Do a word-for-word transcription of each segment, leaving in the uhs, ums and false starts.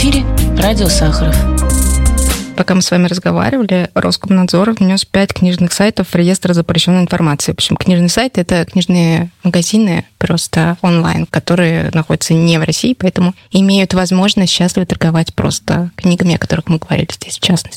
эфире радио Сахаров. Пока мы с вами разговаривали, Роскомнадзор внес пять книжных сайтов в реестр запрещенной информации. В общем, книжные сайты — это книжные магазины просто онлайн, которые находятся не в России, поэтому имеют возможность счастливо торговать просто книгами, о которых мы говорили здесь в частности.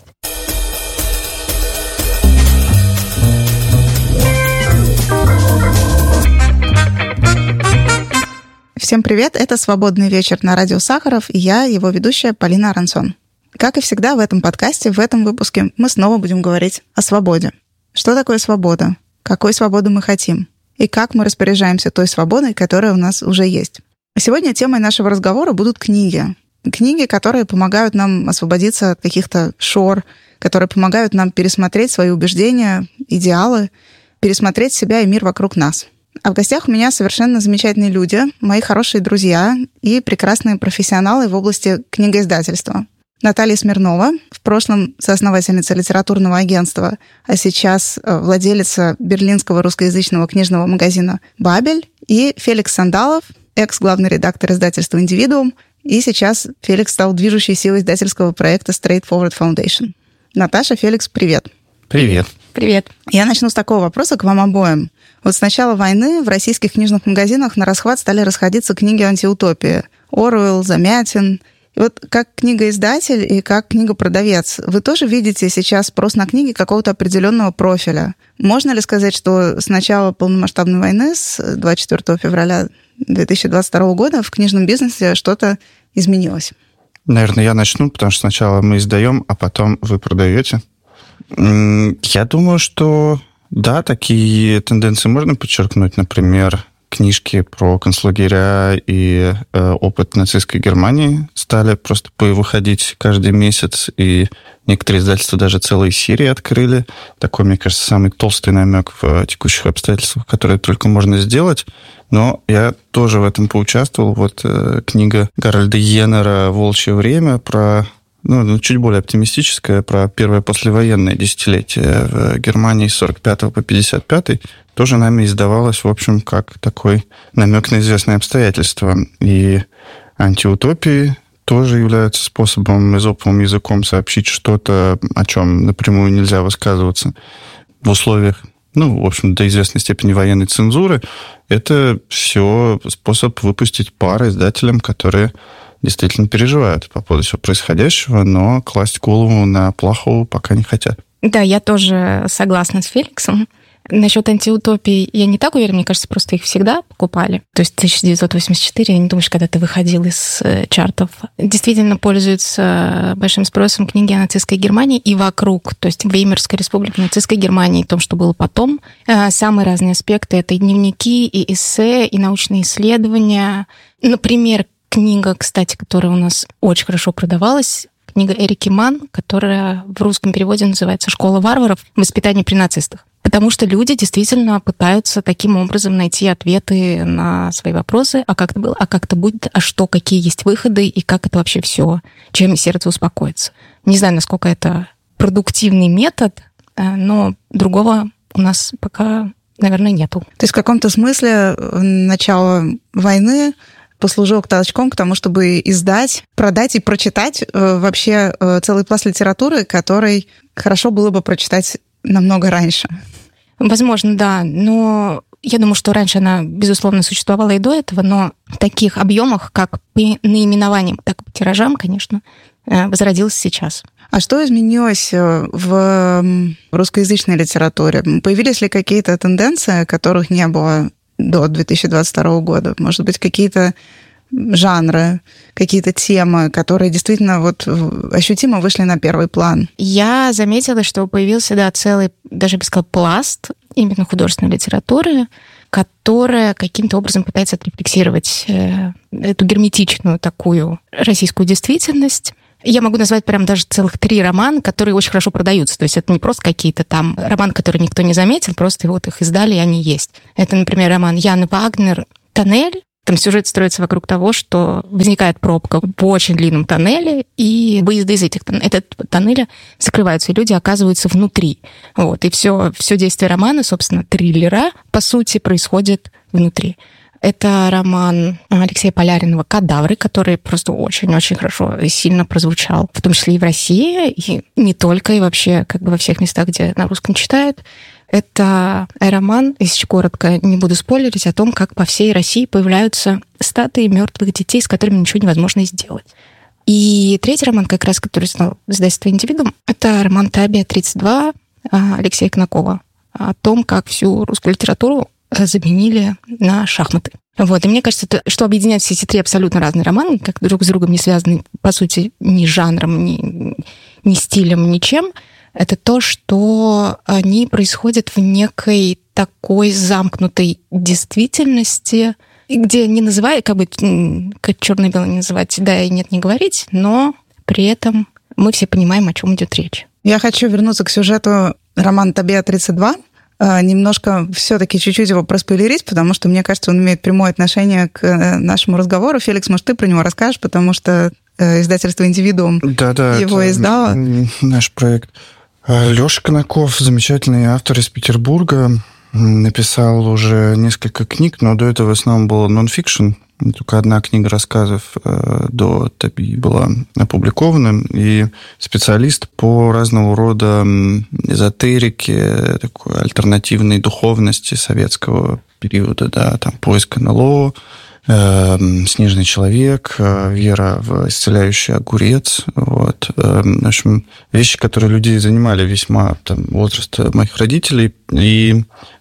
Всем привет, это «Свободный вечер» на радио Сахаров, и я, его ведущая Полина Арансон. Как и всегда в этом подкасте, в этом выпуске мы снова будем говорить о свободе. Что такое свобода? Какой свободы мы хотим? И как мы распоряжаемся той свободой, которая у нас уже есть? Сегодня темой нашего разговора будут книги. Книги, которые помогают нам освободиться от каких-то шор, которые помогают нам пересмотреть свои убеждения, идеалы, пересмотреть себя и мир вокруг нас. А в гостях у меня совершенно замечательные люди, мои хорошие друзья и прекрасные профессионалы в области книгоиздательства. Наталья Смирнова, в прошлом соосновательница литературного агентства, а сейчас владелица берлинского русскоязычного книжного магазина «Бабель», и Феликс Сандалов, экс-главный редактор издательства «Индивидуум», и сейчас Феликс стал движущей силой издательского проекта Straightforward Foundation. Наташа, Феликс, привет. Привет. Привет. Я начну с такого вопроса к вам обоим. Вот с начала войны в российских книжных магазинах на расхват стали расходиться книги антиутопии. Оруэлл, Замятин. И вот как книгоиздатель и как книгопродавец, вы тоже видите сейчас спрос на книги какого-то определенного профиля? Можно ли сказать, что с начала полномасштабной войны, с двадцать четвёртого февраля две тысячи двадцать второго года, в книжном бизнесе что-то изменилось? Наверное, я начну, потому что сначала мы издаем, а потом вы продаете. Я думаю, что да, такие тенденции можно подчеркнуть. Например, книжки про концлагеря и э, опыт нацистской Германии стали просто выходить каждый месяц, и некоторые издательства даже целые серии открыли. Такой, мне кажется, самый толстый намек в текущих обстоятельствах, который только можно сделать. Но я тоже в этом поучаствовал. Вот э, книга Гарольда Йеннера «Волчье время» про... Ну, чуть более оптимистическая, про первое послевоенное десятилетие в Германии с сорок пятого по пятьдесят пятый, тоже нами издавалась, в общем, как такой намек на известные обстоятельства. И антиутопии тоже являются способом эзоповым языком сообщить что-то, о чем напрямую нельзя высказываться в условиях, ну, в общем, до известной степени военной цензуры. Это все способ выпустить пар издателям, которые действительно переживают по поводу всего происходящего, но класть голову на плаху пока не хотят. Да, я тоже согласна с Феликсом. Насчет антиутопий я не так уверена, мне кажется, просто их всегда покупали. То есть тысяча девятьсот восемьдесят четыре, я не думаю, что когда-то выходил из чартов. Действительно пользуются большим спросом книги о нацистской Германии и вокруг, то есть Веймарской республики, нацистской Германии, и том, что было потом. Самые разные аспекты — это и дневники, и эссе, и научные исследования. Например, книга, кстати, которая у нас очень хорошо продавалась, книга Эрики Манн, которая в русском переводе называется «Школа варваров. Воспитание при нацистах». Потому что люди действительно пытаются таким образом найти ответы на свои вопросы, а как это было, а как это будет, а что, какие есть выходы, и как это вообще все, чем сердце успокоится. Не знаю, насколько это продуктивный метод, но другого у нас пока, наверное, нету. То есть в каком-то смысле начало войны послужило толчком к тому, чтобы издать, продать и прочитать э, вообще э, целый пласт литературы, который хорошо было бы прочитать намного раньше. Возможно, да. Но я думаю, что раньше она, безусловно, существовала и до этого, но в таких объемах, как по наименованиям, так и по тиражам, конечно, э, возродилась сейчас. А что изменилось в русскоязычной литературе? Появились ли какие-то тенденции, которых не было до две тысячи двадцать второго года? Может быть, какие-то жанры, какие-то темы, которые действительно вот ощутимо вышли на первый план? Я заметила, что появился, да, целый, даже бы сказала, пласт именно художественной литературы, которая каким-то образом пытается отрефлексировать э, эту герметичную такую российскую действительность. Я могу назвать прям даже целых три романа, которые очень хорошо продаются. То есть это не просто какие-то там романы, которые никто не заметил, просто вот их издали, и они есть. Это, например, роман Яны Вагнер «Тоннель». Там сюжет строится вокруг того, что возникает пробка по очень длинном тоннеле, и выезды из этих тоннеля закрываются, и люди оказываются внутри. Вот. И все, все действие романа, собственно, триллера, по сути, происходит внутри. Это роман Алексея Поляринова «Кадавры», который просто очень-очень хорошо и сильно прозвучал, в том числе и в России, и не только, и вообще как бы во всех местах, где на русском читают. Это роман, если коротко, не буду спойлерить, о том, как по всей России появляются статуи мертвых детей, с которыми ничего невозможно сделать. И третий роман, как раз, который стал издательством «Индивидуум», это роман «Табия тридцать два» Алексея Конакова о том, как всю русскую литературу заменили на шахматы. Вот. И мне кажется, что объединяет все эти три абсолютно разные романы, как друг с другом не связаны, по сути, ни жанром, ни, ни стилем, ничем, это то, что они происходят в некой такой замкнутой действительности, где не называя, как бы, как черно-белое не называть, да и нет не говорить, но при этом мы все понимаем, о чем идет речь. Я хочу вернуться к сюжету романа «Табия тридцать два», немножко все-таки чуть-чуть его проспойлерить, потому что, мне кажется, он имеет прямое отношение к нашему разговору. Феликс, может, ты про него расскажешь, потому что издательство «Индивидуум» да-да, его издало. Наш проект. Лёша Конаков, замечательный автор из Петербурга, написал уже несколько книг, но до этого в основном был нон-фикшн. Только одна книга рассказов до Табии была опубликована, и специалист по разного рода эзотерике, такой альтернативной духовности советского периода, да, там поиск эн эл о, э, «Снежный человек», вера в исцеляющий огурец, вот. В общем, вещи, которые людей занимали весьма там, возраста моих родителей, и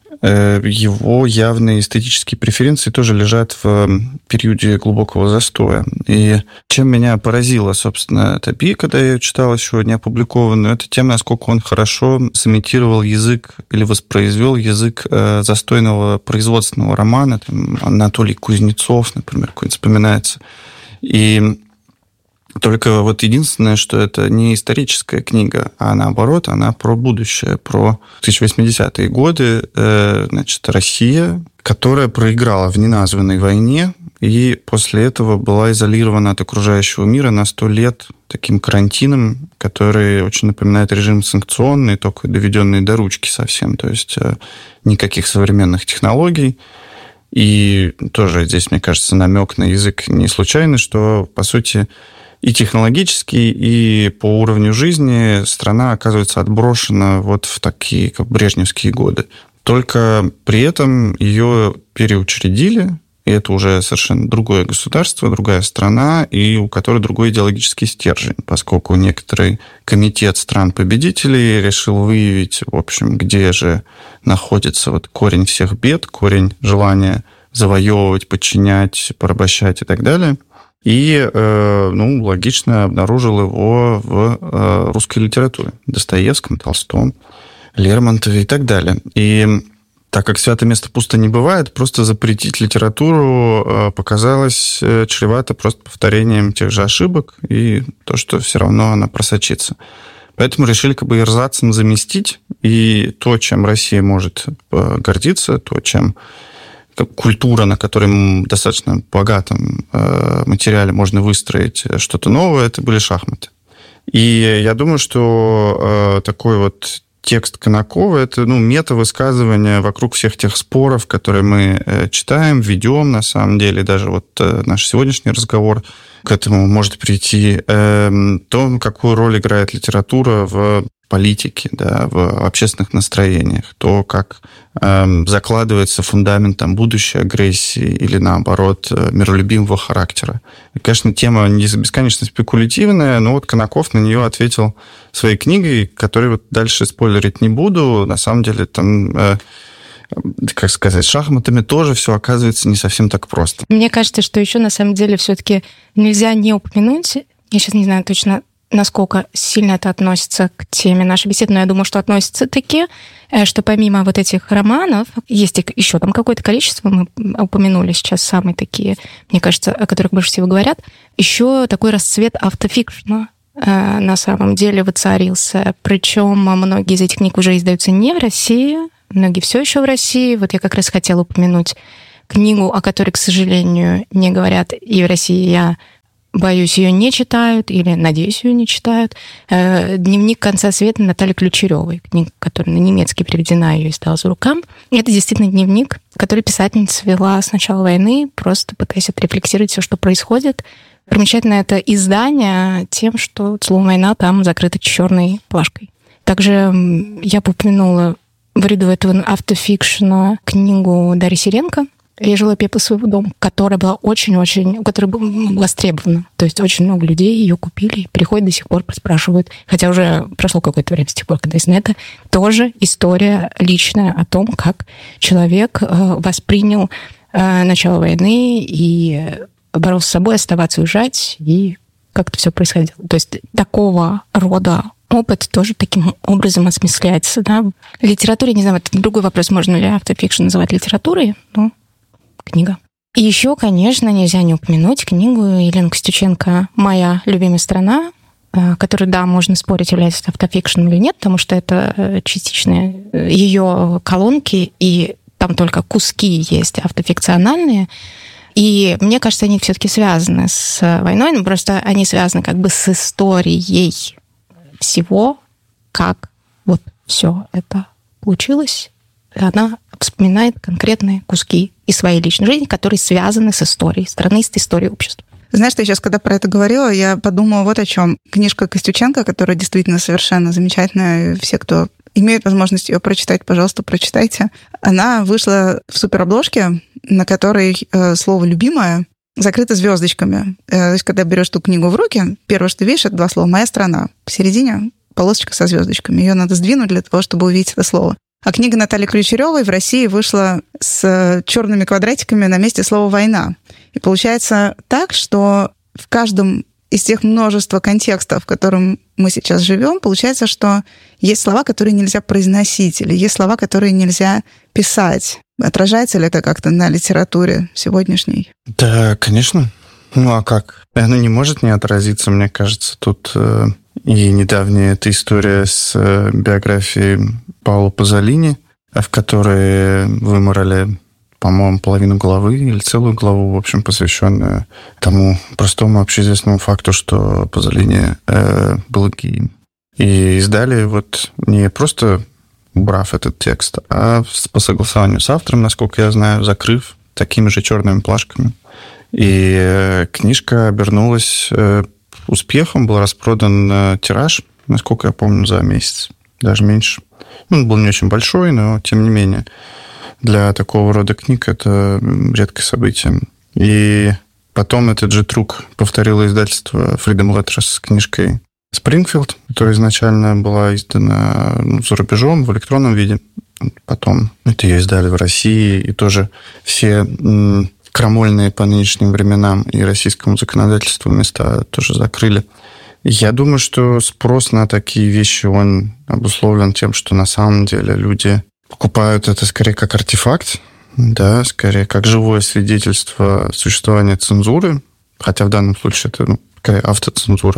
его явные эстетические преференции тоже лежат в периоде глубокого застоя. И чем меня поразило, собственно, Табия, когда я ее читал еще не опубликованную, это тем, насколько он хорошо сымитировал язык или воспроизвел язык застойного производственного романа. Там Анатолий Кузнецов, например, какой-нибудь вспоминается. И только вот единственное, что это не историческая книга, а наоборот, она про будущее, про тысяча восьмидесятые годы, значит, Россия, которая проиграла в неназванной войне и после этого была изолирована от окружающего мира на сто лет таким карантином, который очень напоминает режим санкционный, только доведенный до ручки совсем, то есть никаких современных технологий. И тоже здесь, мне кажется, намек на язык не случайный, что, по сути, и технологически, и по уровню жизни страна оказывается отброшена вот в такие как брежневские годы. Только при этом ее переучредили, и это уже совершенно другое государство, другая страна, и у которой другой идеологический стержень, поскольку некоторый комитет стран-победителей решил выявить, в общем, где же находится вот корень всех бед, корень желания завоевывать, подчинять, порабощать и так далее. И, ну, логично обнаружил его в русской литературе. Достоевском, Толстом, Лермонтове и так далее. И так как свято место пусто не бывает, просто запретить литературу показалось чревато просто повторением тех же ошибок и то, что все равно она просочится. Поэтому решили как бы эрзацем заместить. И то, чем Россия может гордиться, то, чем культура, на которой достаточно богатом материале можно выстроить что-то новое, это были шахматы. И я думаю, что такой вот текст Конакова – это ну, мета-высказывание вокруг всех тех споров, которые мы читаем, ведем, на самом деле. Даже вот наш сегодняшний разговор к этому может прийти. То, какую роль играет литература в политике, да, в общественных настроениях, то, как э, закладывается фундамент там, будущей агрессии или, наоборот, миролюбивого характера. И, конечно, тема не бесконечно спекулятивная, но вот Конаков на нее ответил своей книгой, которую вот дальше спойлерить не буду. На самом деле, там, э, как сказать, шахматами тоже все оказывается не совсем так просто. Мне кажется, что еще на самом деле все-таки нельзя не упомянуть, я сейчас не знаю точно, насколько сильно это относится к теме нашей беседы, но я думаю, что относится таки, что помимо вот этих романов, есть еще там какое-то количество, мы упомянули сейчас самые такие, мне кажется, о которых больше всего говорят, еще такой расцвет автофикшна на самом деле воцарился. Причем многие из этих книг уже издаются не в России, многие все еще в России. Вот я как раз хотела упомянуть книгу, о которой, к сожалению, не говорят и в России. Я боюсь, ее не читают, или, надеюсь, ее не читают. «Дневник конца света» Натальи Ключеревой, книга, которая на немецкий переведена, ее издала «За рукам». И это действительно дневник, который писательница вела с начала войны, просто пытаясь отрефлексировать все, что происходит. Примечательно это издание тем, что слово «война» там закрыто черной плашкой. Также я бы упомянула в ряду этого автофикшена книгу Дарьи Сиренко «Я жила пепла своего дома», которая была очень-очень, которая была востребована. То есть очень много людей ее купили, приходят до сих пор, спрашивают, хотя уже прошло какое-то время с тех пор, когда издана. Это тоже история личная о том, как человек воспринял начало войны и боролся с собой, оставаться, уезжать, и как это все происходило. То есть такого рода опыт тоже таким образом осмысляется. Да? Литература, не знаю, это другой вопрос, можно ли автофикшн называть литературой, но книга. И еще, конечно, нельзя не упомянуть книгу Елены Костюченко «Моя любимая страна», которая, да, можно спорить, является автофикшном или нет, потому что это частично ее колонки, и там только куски есть автофикциональные. И мне кажется, они все-таки связаны с войной, но просто они связаны как бы с историей всего, как вот все это получилось. Она вспоминает конкретные куски из своей личной жизни, которые связаны с историей страны, с историей общества. Знаешь, ты сейчас, когда про это говорила, я подумала вот о чем. Книжка Костюченко, которая действительно совершенно замечательная, все, кто имеет возможность ее прочитать, пожалуйста, прочитайте. Она вышла в суперобложке, на которой э, слово «любимая» закрыто звездочками. Э, то есть, когда берешь ту книгу в руки, первое, что ты видишь, это два слова «Моя страна». Посередине полосочка со звездочками. Ее надо сдвинуть для того, чтобы увидеть это слово. А книга Натальи Ключеревой в России вышла с черными квадратиками на месте слова «война». И получается так, что в каждом из тех множества контекстов, в котором мы сейчас живем, получается, что есть слова, которые нельзя произносить, или есть слова, которые нельзя писать. Отражается ли это как-то на литературе сегодняшней? Да, конечно. Ну а как? Оно не может не отразиться, мне кажется. Тут э, и недавняя эта история с э, биографией Паоло Пазолини, в которой выморали, по-моему, половину главы или целую главу, в общем, посвященную тому простому общеизвестному факту, что Пазолини э, был геем. И издали вот не просто убрав этот текст, а по согласованию с автором, насколько я знаю, закрыв такими же черными плашками. И э, книжка обернулась э, успехом, был распродан э, тираж, насколько я помню, за месяц, даже меньше. Ну, он был не очень большой, но тем не менее. Для такого рода книг это редкое событие. И потом этот же трюк повторило издательство Freedom Letters с книжкой «Спрингфилд», которая изначально была издана ну, за рубежом в электронном виде. Потом это ее издали в России, и тоже все м, крамольные по нынешним временам и российскому законодательству места тоже закрыли. Я думаю, что спрос на такие вещи, он обусловлен тем, что на самом деле люди покупают это скорее как артефакт, да, скорее как живое свидетельство существования цензуры, хотя в данном случае это ну, такая автоцензура,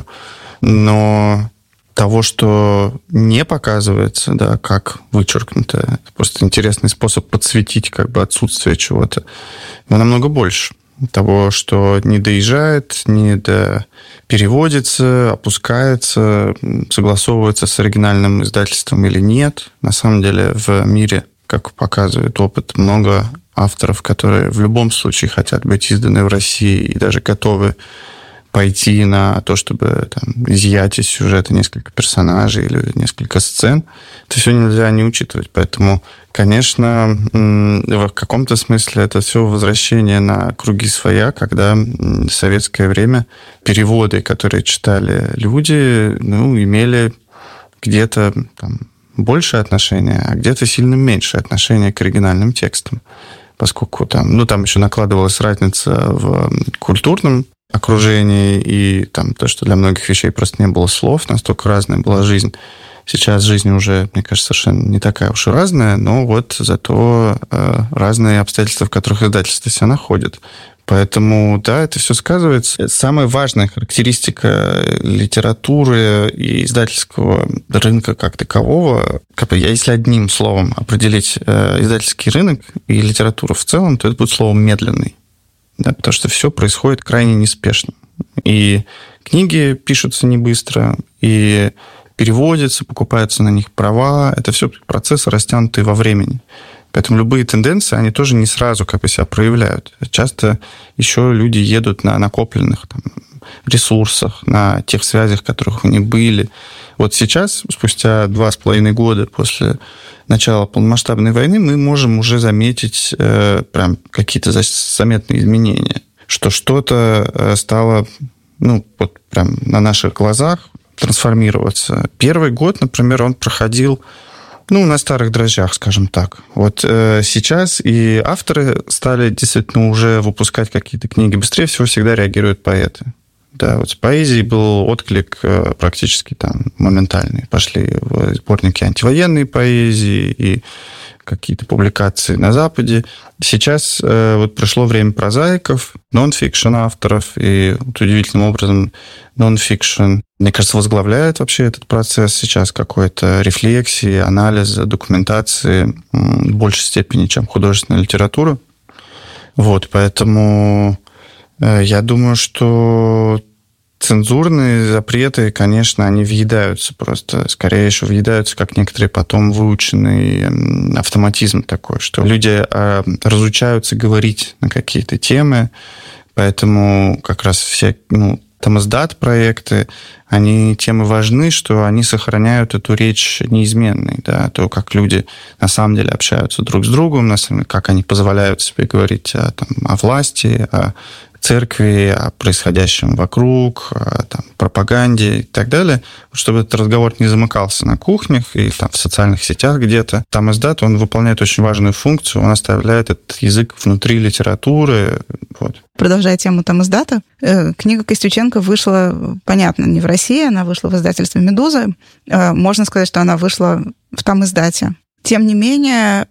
но того, что не показывается, да, как вычеркнуто, это просто интересный способ подсветить как бы отсутствие чего-то, но намного больше. Того, что не доезжает, не переводится, опускается, согласовывается с оригинальным издательством или нет. На самом деле в мире, как показывает опыт, много авторов, которые в любом случае хотят быть изданы в России и даже готовы пойти на то, чтобы там, изъять из сюжета несколько персонажей или несколько сцен. Это все нельзя не учитывать. Поэтому, конечно, в каком-то смысле это все возвращение на круги своя, когда в советское время переводы, которые читали люди, ну, имели где-то там, большее отношение, а где-то сильно меньшее отношение к оригинальным текстам. Поскольку там, ну, там еще накладывалась разница в культурном окружении и там то, что для многих вещей просто не было слов, настолько разная была жизнь. Сейчас жизнь уже, мне кажется, совершенно не такая уж и разная, но вот зато э, разные обстоятельства, в которых издательство себя находит. Поэтому, да, это все сказывается. Самая важная характеристика литературы и издательского рынка как такового, как бы, если одним словом определить э, издательский рынок и литературу в целом, то это будет слово «медленный». Да, потому что все происходит крайне неспешно. И книги пишутся не быстро, и переводятся, покупаются на них права. Это все процессы, растянутые во времени. Поэтому любые тенденции, они тоже не сразу как бы себя проявляют. Часто еще люди едут на накопленных там ресурсах, на тех связях, которых у них были. Вот сейчас, спустя два с половиной года после начала полномасштабной войны, мы можем уже заметить э, прям какие-то заметные изменения, что что-то стало, ну, вот прям на наших глазах трансформироваться. Первый год, например, он проходил, ну, на старых дрожжах, скажем так. Вот э, сейчас и авторы стали действительно уже выпускать какие-то книги. Быстрее всего всегда реагируют поэты. Да, вот с поэзией был отклик э, практически там моментальный. Пошли сборники антивоенной поэзии и какие-то публикации на Западе. Сейчас э, вот пришло время прозаиков, нон-фикшн авторов, и вот удивительным образом нон-фикшн, мне кажется, возглавляет вообще этот процесс сейчас какой-то рефлексии, анализа, документации в большей степени, чем художественная литература. Вот, поэтому э, я думаю, что цензурные запреты, конечно, они въедаются просто. Скорее еще въедаются, как некоторые потом выученный автоматизм такой, что люди разучаются говорить на какие-то темы, поэтому как раз все, ну, томиздат проекты, они темы важны, что они сохраняют эту речь неизменной, да, то, как люди на самом деле общаются друг с другом, на самом деле, как они позволяют себе говорить о, там, о власти, о церкви, о происходящем вокруг, о там, пропаганде и так далее, чтобы этот разговор не замыкался на кухнях и там, в социальных сетях где-то. Томиздат, он выполняет очень важную функцию, он оставляет этот язык внутри литературы. Вот. Продолжая тему томиздата, книга Костюченко вышла, понятно, не в России, она вышла в издательстве «Медуза». Можно сказать, что она вышла в томиздате. Тем не менее,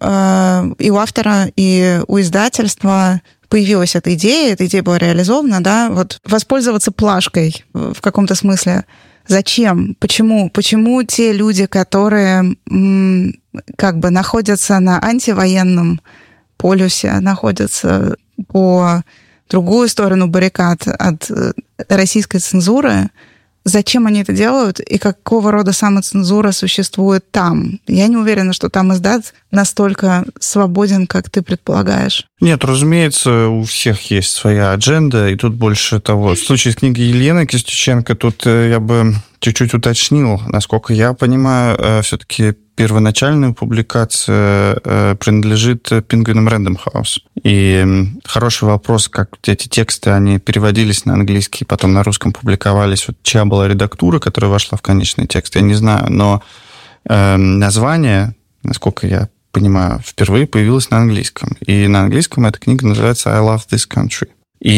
и у автора, и у издательства появилась эта идея, эта идея была реализована, да, вот воспользоваться плашкой в каком-то смысле. Зачем? Почему? Почему те люди, которые м, как бы находятся на антивоенном полюсе, находятся по другую сторону баррикад от российской цензуры, зачем они это делают и какого рода самоцензура существует там? Я не уверена, что томиздат настолько свободен, как ты предполагаешь. Нет, разумеется, у всех есть своя адженда, и тут больше того. В случае с книгой Елены Костюченко тут я бы чуть-чуть уточнил. Насколько я понимаю, все-таки первоначальная публикация принадлежит пингвинам Рэндом Хаус. И хороший вопрос, как эти тексты, они переводились на английский, потом на русском публиковались. Вот чья была редактура, которая вошла в конечный текст, я не знаю. Но э, название, насколько я понимаю, впервые появилось на английском. И на английском эта книга называется «I love this country».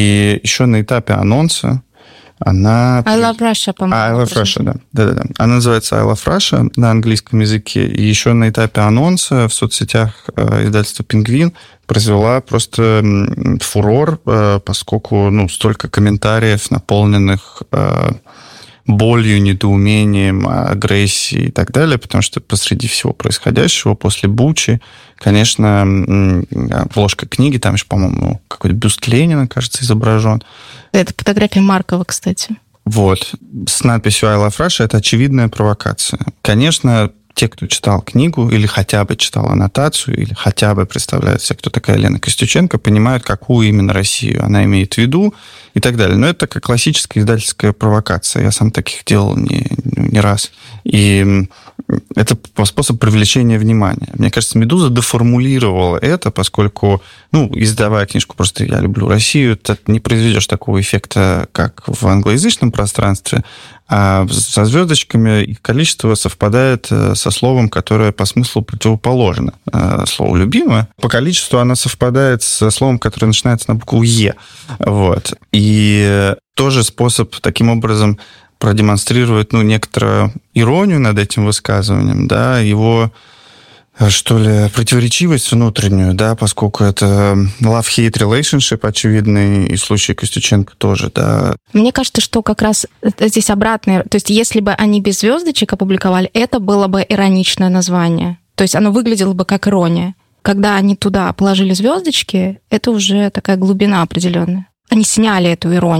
И еще на этапе анонса она... I love Russia, по-моему. I love Russia, да. Да-да-да. Она называется I love Russia на английском языке. И еще на этапе анонса в соцсетях издательства «Пингвин» произвела просто фурор, поскольку ну, столько комментариев, наполненных болью, недоумением, агрессией и так далее, потому что посреди всего происходящего, после Бучи, конечно, обложка книги, там еще, по-моему, какой-то бюст Ленина, кажется, изображен. Это фотография Маркова, кстати. Вот. С надписью «I love Russia» это очевидная провокация. Конечно, те, кто читал книгу, или хотя бы читал аннотацию, или хотя бы представляют себе, кто такая Лена Костюченко, понимают, какую именно Россию она имеет в виду и так далее. Но это такая классическая издательская провокация. Я сам таких делал не, не раз. И это способ привлечения внимания. Мне кажется, «Медуза» деформулировала это, поскольку, ну, издавая книжку «Просто я люблю Россию», ты не произведешь такого эффекта, как в англоязычном пространстве, а со звездочками их количество совпадает со словом, которое по смыслу противоположно слову «любимое». По количеству оно совпадает со словом, которое начинается на букву «Е». Вот. И тоже способ таким образом продемонстрировать, ну, некоторую иронию над этим высказыванием, да, его, что ли, противоречивость внутреннюю, да, поскольку это love-hate relationship очевидный, и в случае Костюченко тоже, да. Мне кажется, что как раз здесь обратное. То есть если бы они без звездочек опубликовали, это было бы ироничное название. То есть оно выглядело бы как ирония. Когда они туда положили звездочки, это уже такая глубина определенная. Они сняли эту иронию.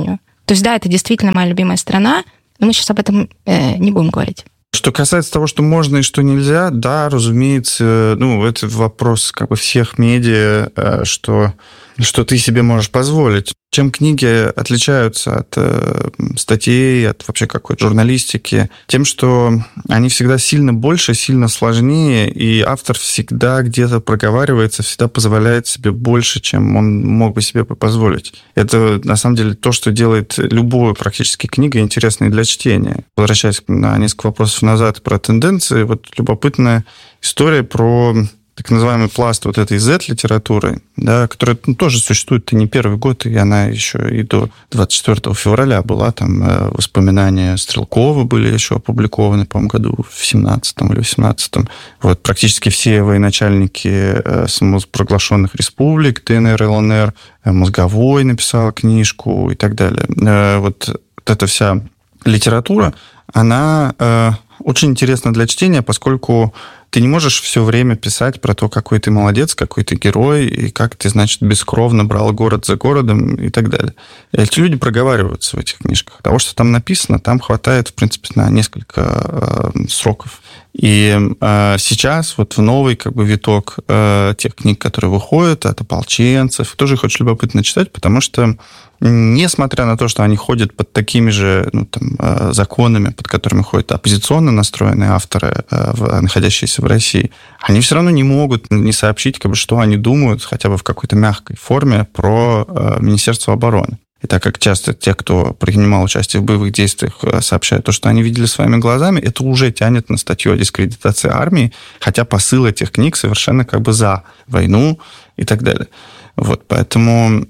То есть, да, это действительно моя любимая страна, но мы сейчас об этом э, не будем говорить. Что касается того, что можно и что нельзя, да, разумеется, ну, это вопрос как бы всех медиа, что, что ты себе можешь позволить. Чем книги отличаются от э, статей, от вообще какой-то журналистики? Тем, что они всегда сильно больше, сильно сложнее, и автор всегда где-то проговаривается, всегда позволяет себе больше, чем он мог бы себе позволить. Это, на самом деле, то, что делает любую практически книгу интересной для чтения. Возвращаясь на несколько вопросов назад про тенденции, вот любопытная история про так называемый пласт вот этой зет-литературы, да, которая ну, тоже существует не первый год, и она еще и до двадцать четвёртого февраля была. Там э, воспоминания Стрелкова были еще опубликованы, по-моему, году в семнадцатом или восемнадцатом. Вот, практически все военачальники э, самопровозглашенных республик, ДНР, ЛНР, э, Мозговой написал книжку и так далее. Э, вот, вот эта вся литература, она э, очень интересна для чтения, поскольку ты не можешь все время писать про то, какой ты молодец, какой ты герой, и как ты, значит, бескровно брал город за городом и так далее. И эти люди проговариваются в этих книжках. Того, что там написано, там хватает, в принципе, на несколько э, сроков. И э, сейчас вот в новый как бы виток э, тех книг, которые выходят, от ополченцев, тоже их очень любопытно читать, потому что несмотря на то, что они ходят под такими же ну, там, законами, под которыми ходят оппозиционно настроенные авторы, находящиеся в России, они все равно не могут не сообщить, как бы, что они думают, хотя бы в какой-то мягкой форме, про Министерство обороны. И так как часто те, кто принимал участие в боевых действиях, сообщают то, что они видели своими глазами, это уже тянет на статью о дискредитации армии, хотя посыл этих книг совершенно как бы за войну и так далее. Вот, поэтому...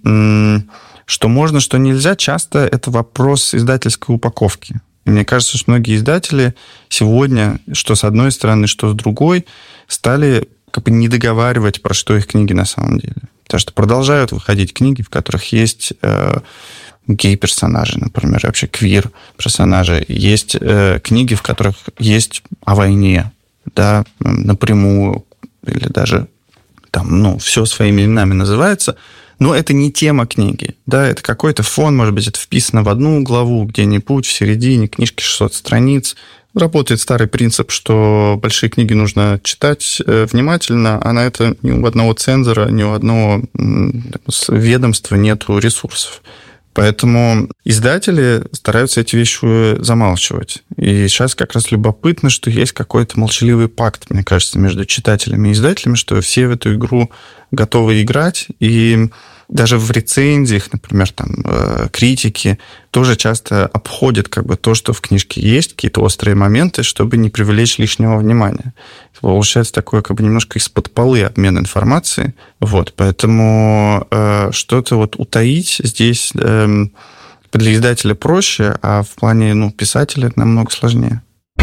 Что можно, что нельзя, часто это вопрос издательской упаковки. И мне кажется, что многие издатели сегодня, что с одной стороны, что с другой, стали как бы не договаривать, про что их книги на самом деле. Потому что продолжают выходить книги, в которых есть э, гей-персонажи, например, вообще квир-персонажи. Есть э, книги, в которых есть о войне, да, напрямую, или даже там, ну, все своими именами называется. Но это не тема книги, да, это какой-то фон, может быть, это вписано в одну главу где-нибудь, в середине, книжки шестьсот страниц. Работает старый принцип, что большие книги нужно читать внимательно, а на это ни у одного цензора, ни у одного ведомства нету ресурсов. Поэтому издатели стараются эти вещи замалчивать. И сейчас как раз любопытно, что есть какой-то молчаливый пакт, мне кажется, между читателями и издателями, что все в эту игру готовы играть. И даже в рецензиях, например, там, критики тоже часто обходят как бы то, что в книжке есть, какие-то острые моменты, чтобы не привлечь лишнего внимания. Получается такое как бы немножко из-под полы обмен информацией. Вот, поэтому э, что-то вот утаить здесь э, для издателя проще, а в плане ну, писателя намного сложнее.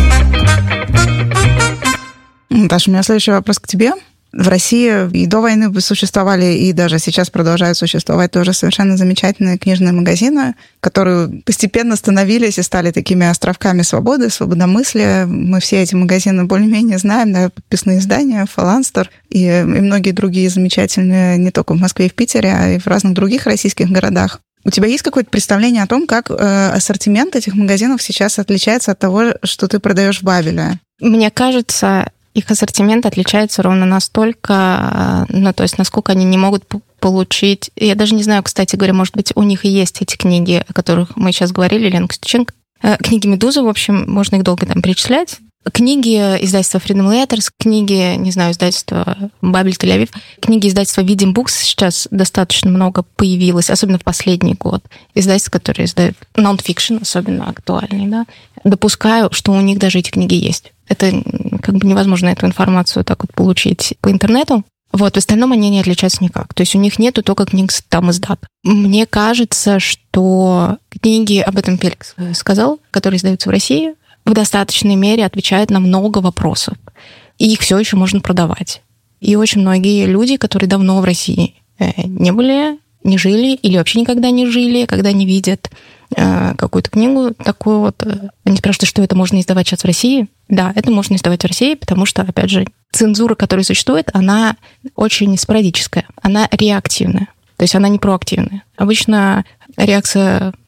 Даша, у меня следующий вопрос к тебе. В России и до войны существовали, и даже сейчас продолжают существовать тоже совершенно замечательные книжные магазины, которые постепенно становились и стали такими островками свободы, свободомыслия. Мы все эти магазины более-менее знаем, да, подписные издания, Фаланстер и, и многие другие замечательные, не только в Москве и в Питере, а и в разных других российских городах. У тебя есть какое-то представление о том, как э, ассортимент этих магазинов сейчас отличается от того, что ты продаешь в Бабеле? Мне кажется, их ассортимент отличается ровно настолько, ну, то есть насколько они не могут получить... Я даже не знаю, кстати говоря, может быть, у них и есть эети книги, о которых мы сейчас говорили, Лена Костюченко. Книги «Медузы», в общем, можно их долго там перечислять. Книги издательства Freedom Letters, книги, не знаю, издательства Бабель, Тель-Авив, книги издательства Видим Букс сейчас достаточно много появилось, особенно в последний год. Издательства, которые издают нон-фикшн, особенно актуальный, да. Допускаю, что у них даже эти книги есть. Это как бы невозможно эту информацию так вот получить по интернету. Вот, в остальном они не отличаются никак. То есть у них нету только книг там издат. Мне кажется, что книги, об этом Феликс сказал, которые издаются в России, в достаточной мере отвечают на много вопросов. И их все еще можно продавать. И очень многие люди, которые давно в России не были, не жили или вообще никогда не жили, когда они видят какую-то книгу такую вот, они спрашивают, что это можно издавать сейчас в России. Да, это можно издавать в России, потому что, опять же, цензура, которая существует, она очень спорадическая, она реактивная, то есть она не проактивная. Обычно реакция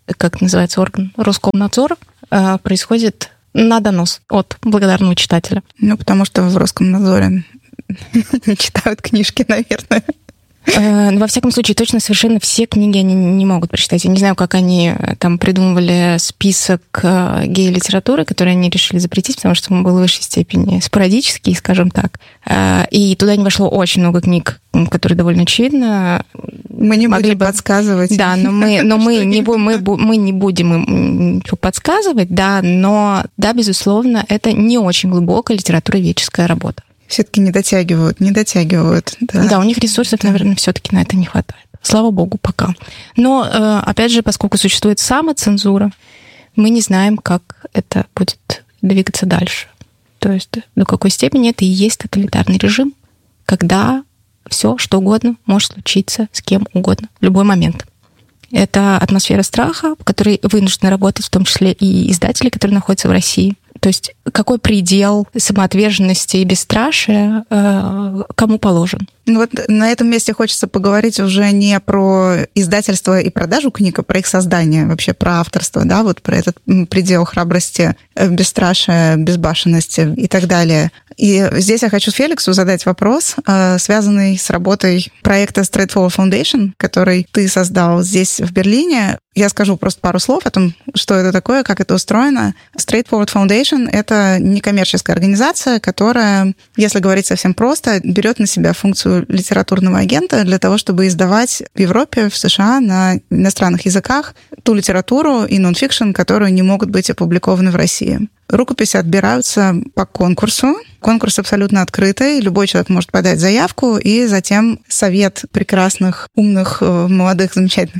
как называется орган, Роскомнадзор, происходит на донос от благодарного читателя. Ну, потому что в Роскомнадзоре читают книжки, наверное. Во всяком случае, точно совершенно все книги они не могут прочитать. Я не знаю, как они там придумывали список гей-литературы, который они решили запретить, потому что он был в высшей степени спорадический, скажем так. И туда не вошло очень много книг, которые довольно очевидно. Мы не могли будем бы подсказывать. Да, но мы, но мы, не, мы, мы не будем им ничего подсказывать, да, но, да, безусловно, это не очень глубокая литературоведческая работа. Все-таки не дотягивают, не дотягивают. Да, да у них ресурсов, да. наверное, все-таки на это не хватает. Слава богу, пока. Но, опять же, поскольку существует самоцензура, мы не знаем, как это будет двигаться дальше. То есть до какой степени это и есть тоталитарный режим, когда все, что угодно, может случиться с кем угодно в любой момент. Это атмосфера страха, в которой вынуждены работать в том числе и издатели, которые находятся в России. То есть какой предел самоотверженности и бесстрашия э, кому положен? Ну вот на этом месте хочется поговорить уже не про издательство и продажу книг, а про их создание, вообще про авторство, да, вот про этот предел храбрости, бесстрашия, безбашенности и так далее. И здесь я хочу Феликсу задать вопрос, связанный с работой проекта Straightforward Foundation, который ты создал здесь, в Берлине. Я скажу просто пару слов о том, что это такое, как это устроено. Straightforward Foundation — это некоммерческая организация, которая, если говорить совсем просто, берет на себя функцию литературного агента для того, чтобы издавать в Европе, в США на иностранных языках ту литературу и нон-фикшн, которую не могут быть опубликованы в России. Рукописи отбираются по конкурсу. Конкурс абсолютно открытый. Любой человек может подать заявку, и затем совет прекрасных, умных, молодых, замечательных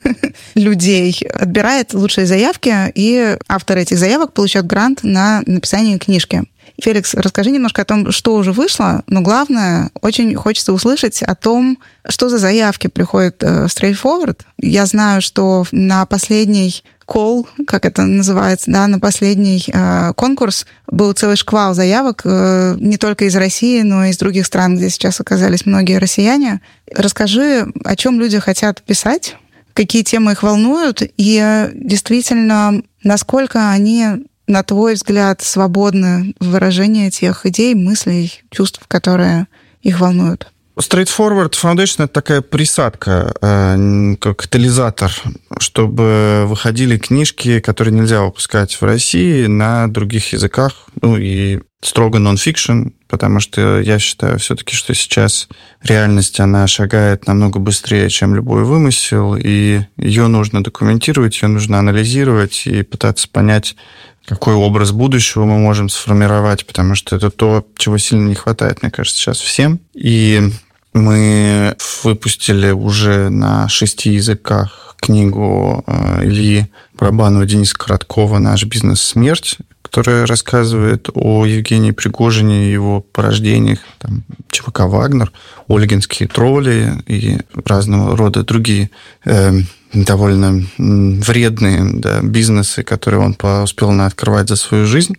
людей отбирает лучшие заявки, и авторы этих заявок получают грант на написание книжки. Феликс, расскажи немножко о том, что уже вышло, но главное, очень хочется услышать о том, что за заявки приходят в Straightforward. Я знаю, что на последний колл, как это называется, да, на последний э, конкурс был целый шквал заявок э, не только из России, но и из других стран, где сейчас оказались многие россияне. Расскажи, о чем люди хотят писать, какие темы их волнуют, и действительно, насколько они, на твой взгляд, свободны в выражении тех идей, мыслей, чувств, которые их волнуют. Straightforward Foundation — это такая присадка, как катализатор, чтобы выходили книжки, которые нельзя выпускать в России, на других языках, ну и строго нон-фикшн, потому что я считаю все-таки, что сейчас реальность, она шагает намного быстрее, чем любой вымысел, и ее нужно документировать, ее нужно анализировать и пытаться понять, какой образ будущего мы можем сформировать, потому что это то, чего сильно не хватает, мне кажется, сейчас всем. И мы выпустили уже на шести языках книгу Ильи Барабанова, Дениса Короткова «Наш бизнес. Смерть», которая рассказывает о Евгении Пригожине, его порождениях, там, ЧВК «Вагнер», ольгинские тролли и разного рода другие э, довольно вредные, да, бизнесы, которые он успел открывать за свою жизнь.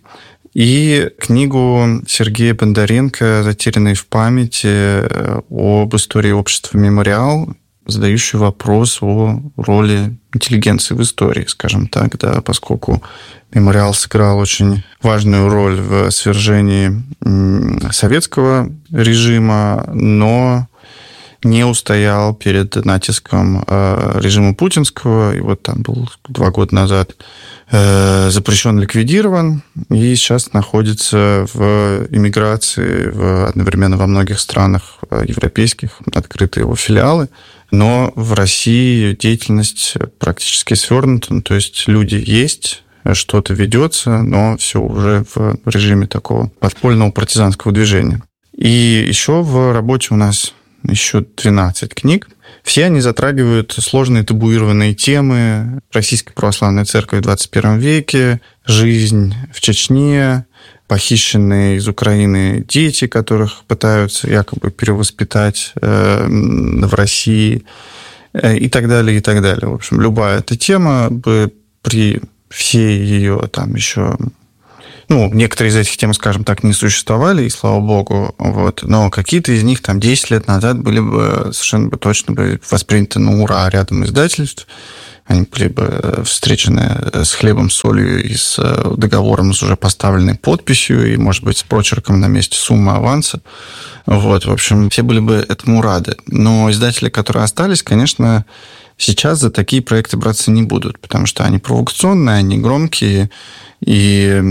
И книгу Сергея Бондаренко «Затерянные в памяти» об истории общества «Мемориал», задающую вопрос о роли интеллигенции в истории, скажем так, да, поскольку «Мемориал» сыграл очень важную роль в свержении советского режима, но не устоял перед натиском режима путинского. И вот там был два года назад запрещен, ликвидирован, и сейчас находится в эмиграции в, одновременно во многих странах европейских, открыты его филиалы. Но в России деятельность практически свернута, ну, то есть люди есть, что-то ведется, но все уже в режиме такого подпольного партизанского движения. И еще в работе у нас еще двенадцать книг. Все они затрагивают сложные табуированные темы: Российской Православной Церкви в двадцать первом веке, жизнь в Чечне, похищенные из Украины дети, которых пытаются якобы перевоспитать э, в России, э, и так далее, и так далее. В общем, любая эта тема бы при всей ее там еще... Ну, некоторые из этих тем, скажем так, не существовали, и слава богу, вот. Но какие-то из них там десять лет назад были бы совершенно бы точно бы восприняты на ура рядом издательств. они были бы встречены с хлебом, солью и с договором с уже поставленной подписью, и, может быть, с прочерком на месте суммы аванса. Вот, в общем, все были бы этому рады. Но издатели, которые остались, конечно, сейчас за такие проекты браться не будут, потому что они провокационные, они громкие, и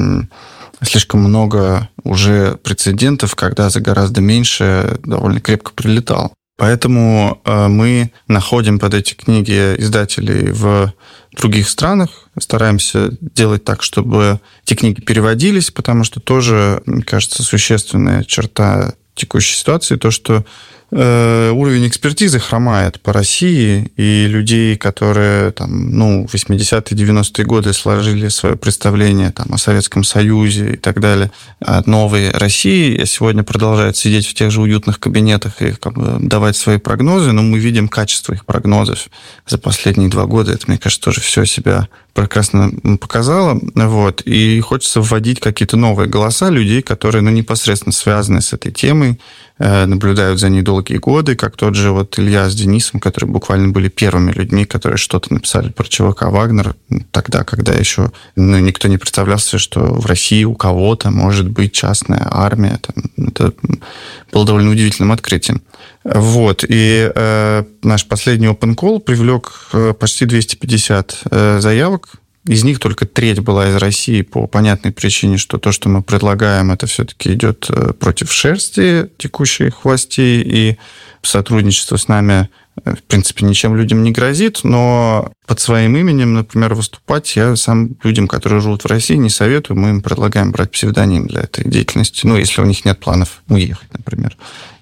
слишком много уже прецедентов, когда за гораздо меньше довольно крепко прилетал. Поэтому мы находим под эти книги издателей в других странах, стараемся делать так, чтобы эти книги переводились, потому что тоже, мне кажется, существенная черта текущей ситуации, то, что э, уровень экспертизы хромает по России, и людей, которые там, ну, в восьмидесятые, девяностые годы сложили свое представление там, о Советском Союзе и так далее, от новой России, сегодня продолжают сидеть в тех же уютных кабинетах и как бы, давать свои прогнозы, но мы видим качество их прогнозов за последние два года. Это, мне кажется, тоже все себя прекрасно показало. Вот. И хочется вводить какие-то новые голоса людей, которые ну, непосредственно связаны с этой темой, наблюдают за ней долгие годы, как тот же вот Илья с Денисом, которые буквально были первыми людьми, которые что-то написали про ЧВК «Вагнер», тогда, когда еще ну, никто не представлялся, что в России у кого-то может быть частная армия. Это было довольно удивительным открытием. Вот. И э, наш последний open call привлек почти двести пятьдесят э, заявок. Из них только треть была из России по понятной причине, что то, что мы предлагаем, это все-таки идет против шерсти текущих властей, и сотрудничество с нами, в принципе, ничем людям не грозит, но под своим именем, например, выступать я сам людям, которые живут в России, не советую, мы им предлагаем брать псевдоним для этой деятельности, ну, если у них нет планов уехать, например.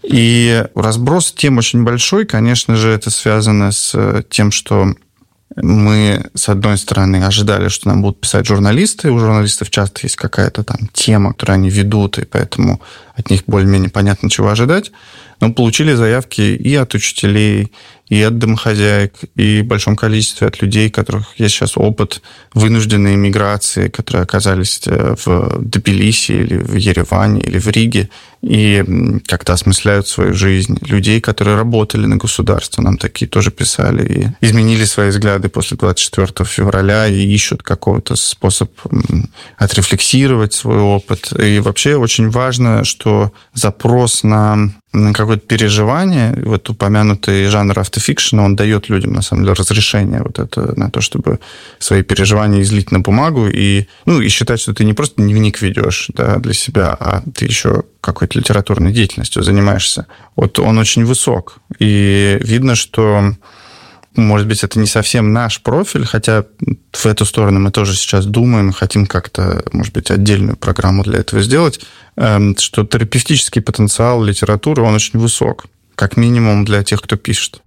И разброс тем очень большой, конечно же, это связано с тем, что мы, с одной стороны, ожидали, что нам будут писать журналисты. У журналистов часто есть какая-то там тема, которую они ведут, и поэтому от них более-менее понятно, чего ожидать. Но получили заявки и от учителей, и от домохозяек, и в большом количестве от людей, у которых есть сейчас опыт вынужденной миграции, которые оказались в Тбилиси или в Ереване или в Риге и как-то осмысляют свою жизнь. Людей, которые работали на государство, нам такие тоже писали, и изменили свои взгляды после двадцать четвёртого февраля и ищут какого-то способ отрефлексировать свой опыт. И вообще очень важно, что запрос на какое-то переживание, вот упомянутый жанр автофикшн, он дает людям, на самом деле, разрешение вот это, на то, чтобы свои переживания излить на бумагу и, ну, и считать, что ты не просто дневник ведешь, да, для себя, а ты еще какой-то литературной деятельностью занимаешься. Вот он очень высок. И видно, что может быть, это не совсем наш профиль, хотя в эту сторону мы тоже сейчас думаем, хотим как-то, может быть, отдельную программу для этого сделать, что терапевтический потенциал литературы, он очень высок, как минимум для тех, кто пишет.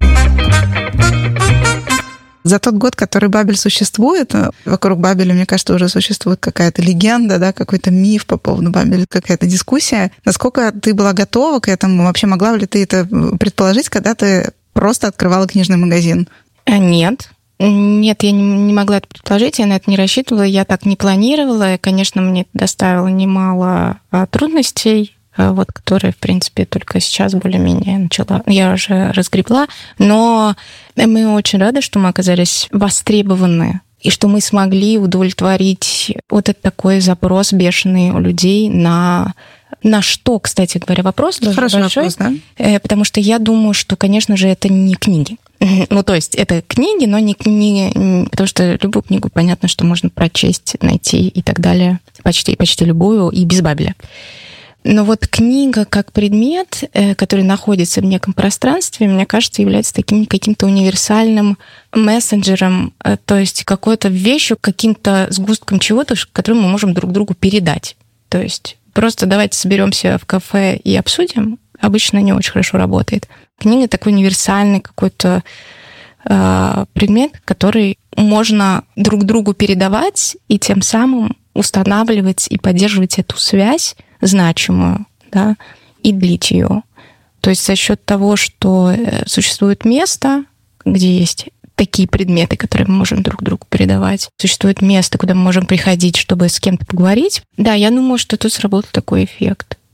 За тот год, который Бабель существует, вокруг Бабеля, мне кажется, уже существует какая-то легенда, да, какой-то миф по поводу Бабеля, какая-то дискуссия. Насколько ты была готова к этому? Вообще могла ли ты это предположить, когда ты просто открывала книжный магазин? Нет. Нет, я не могла это предположить, я на это не рассчитывала, я так не планировала. И, конечно, мне это доставило немало трудностей, вот, которые, в принципе, только сейчас более-менее начала, я уже разгребла. Но мы очень рады, что мы оказались востребованы, и что мы смогли удовлетворить вот этот такой запрос бешеный у людей на... На что, кстати говоря, вопрос тоже Хороший большой. Вопрос, да? Потому что я думаю, что, конечно же, это не книги. Ну, то есть это книги, но не книги, потому что любую книгу, понятно, что можно прочесть, найти и так далее. Почти, почти любую, и без Бабеля. Но вот книга как предмет, который находится в неком пространстве, мне кажется, является таким каким-то универсальным мессенджером, то есть какой-то вещью, каким-то сгустком чего-то, который мы можем друг другу передать. То есть просто давайте соберемся в кафе и обсудим, обычно не очень хорошо работает. Книга такой универсальный какой-то э, предмет, который можно друг другу передавать и тем самым устанавливать и поддерживать эту связь значимую, да, и длить ее. То есть за счет того, что существует место, где есть такие предметы, которые мы можем друг другу передавать. Существует место, куда мы можем приходить, чтобы с кем-то поговорить. Да, я думаю, что тут сработал такой эффект.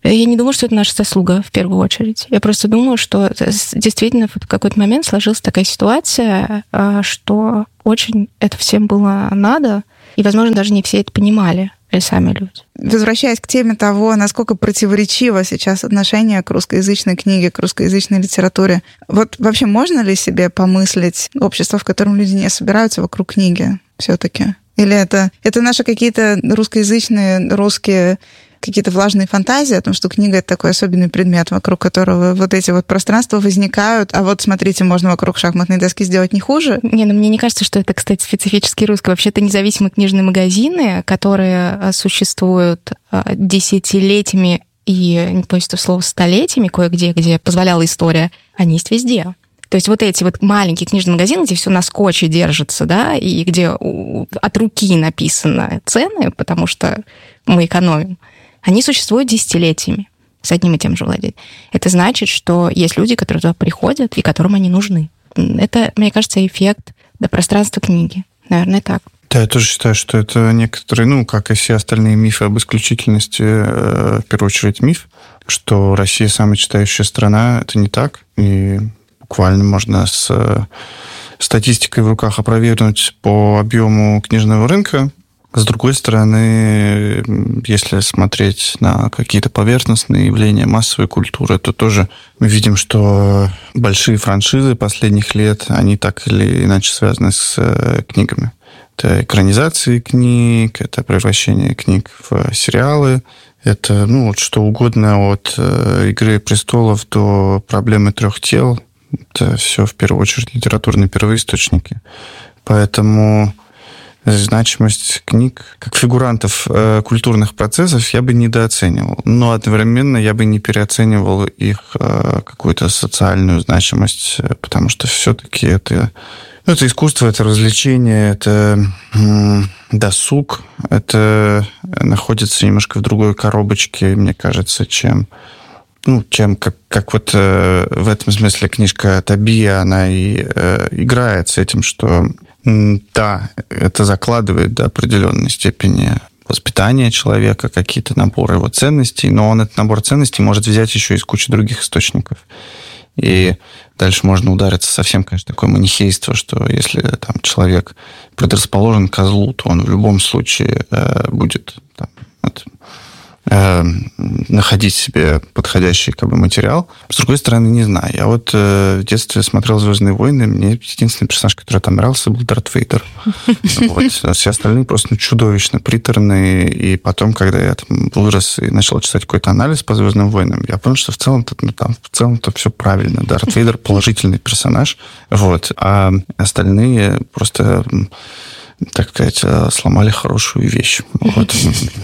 Я не думаю, что это наша заслуга в первую очередь. Я просто думаю, что действительно в какой-то момент сложилась такая ситуация, что очень это всем было надо, и, возможно, даже не все это понимали, или сами люди. Возвращаясь к теме того, насколько противоречиво сейчас отношение к русскоязычной книге, к русскоязычной литературе, вот вообще можно ли себе помыслить общество, в котором люди не собираются вокруг книги все-таки? Или это, это наши какие-то русскоязычные, русские какие-то влажные фантазии о том, что книга — это такой особенный предмет, вокруг которого вот эти вот пространства возникают, а вот, смотрите, можно вокруг шахматной доски сделать не хуже? Не, ну мне не кажется, что это, кстати, специфически русское. Вообще-то независимые книжные магазины, которые существуют десятилетиями и, не боюсь этого слова, столетиями кое-где, где позволяла история, они есть везде. То есть вот эти вот маленькие книжные магазины, где все на скотче держится, да, и где от руки написаны цены, потому что мы экономим, они существуют десятилетиями с одним и тем же владельцем. Это значит, что есть люди, которые туда приходят и которым они нужны. Это, мне кажется, эффект до пространства книги. Наверное, так. Да, я тоже считаю, что это некоторые, ну, как и все остальные мифы об исключительности, в первую очередь миф, что Россия самая читающая страна. Это не так. И буквально можно с статистикой в руках опровергнуть по объему книжного рынка. С другой стороны, если смотреть на какие-то поверхностные явления массовой культуры, то тоже мы видим, что большие франшизы последних лет, они так или иначе связаны с книгами. Это экранизации книг, это превращение книг в сериалы, это ну, вот что угодно от «Игры престолов» до «Проблемы трех тел». Это все, в первую очередь, литературные первоисточники. Поэтому значимость книг как фигурантов э, культурных процессов я бы недооценивал. Но одновременно я бы не переоценивал их э, какую-то социальную значимость, потому что все-таки это, ну, это искусство, это развлечение, это м- досуг, это находится немножко в другой коробочке, мне кажется, чем... Ну, чем как, как вот э, в этом смысле книжка Тобия, она и э, играет с этим, что м, да, это закладывает до определенной степени воспитания человека, какие-то наборы его ценностей, но он этот набор ценностей может взять еще из кучи других источников. И дальше можно удариться совсем, конечно, такое манихейство, что если там человек предрасположен к козлу, то он в любом случае э, будет там, вот, находить себе подходящий как бы, материал. С другой стороны, не знаю. Я вот э, в детстве смотрел «Звездные войны», мне единственный персонаж, который там нравился, был Дарт Вейдер. Вот. Все остальные просто ну, чудовищно приторные. И потом, когда я там вырос и начал читать какой-то анализ по «Звездным войнам», я понял, что в целом-то, ну, там, в целом-то все правильно. Дарт Вейдер положительный персонаж. Вот. А остальные просто, так сказать, сломали хорошую вещь. Вот.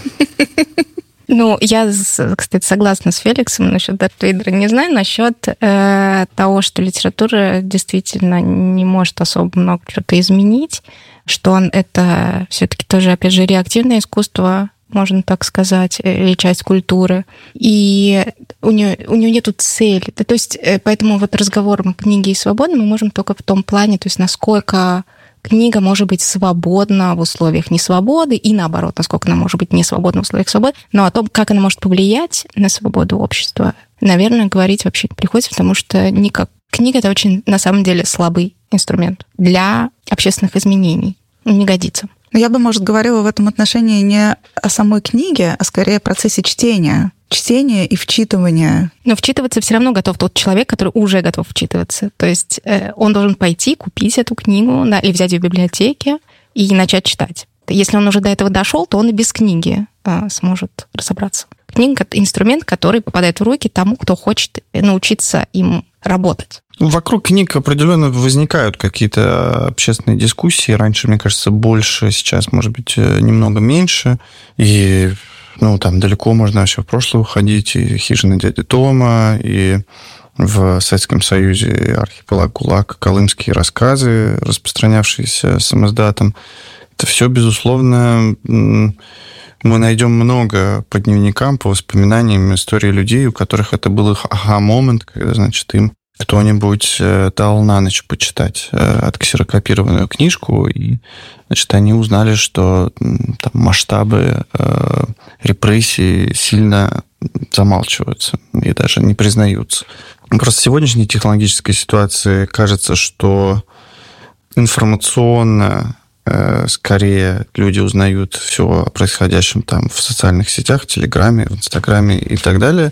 Ну, я, кстати, согласна с Феликсом насчет Дарта Вейдера. Не знаю насчет э, того, что литература действительно не может особо много чего-то изменить, что он, это все-таки тоже, опять же, реактивное искусство, можно так сказать, или часть культуры. И у нее, у нее нету цели. То есть, поэтому вот разговором о книге и свободе мы можем только в том плане, то есть насколько книга может быть свободна в условиях несвободы, и наоборот, насколько она может быть не свободна в условиях свободы, но о том, как она может повлиять на свободу общества, наверное, говорить вообще не приходится, потому что никак... книга — это очень, на самом деле, слабый инструмент для общественных изменений. Не годится. Я бы, может, говорила в этом отношении не о самой книге, а скорее о процессе чтения. Чтение и вчитывание. Но вчитываться все равно готов тот человек, который уже готов вчитываться. То есть э, он должен пойти, купить эту книгу, да, или взять ее в библиотеке и начать читать. Если он уже до этого дошел, то он и без книги э, сможет разобраться. Книга — это инструмент, который попадает в руки тому, кто хочет научиться им работать. Вокруг книг определенно возникают какие-то общественные дискуссии. Раньше, мне кажется, больше, сейчас, может быть, немного меньше. И ну, там далеко можно вообще в прошлое уходить. И «Хижина дяди Тома», и в Советском Союзе «Архипелаг ГУЛАГ», колымские рассказы, распространявшиеся самоздатом. Это все, безусловно, мы найдем много по дневникам, по воспоминаниям истории людей, у которых это был их ага-момент, когда, значит, им кто-нибудь дал на ночь почитать отксерокопированную книжку, и, значит, они узнали, что там масштабы э, репрессий сильно замалчиваются и даже не признаются. Просто в сегодняшней технологической ситуации кажется, что информационно э, скорее люди узнают все о происходящем там в социальных сетях, в Телеграме, в Инстаграме и так далее.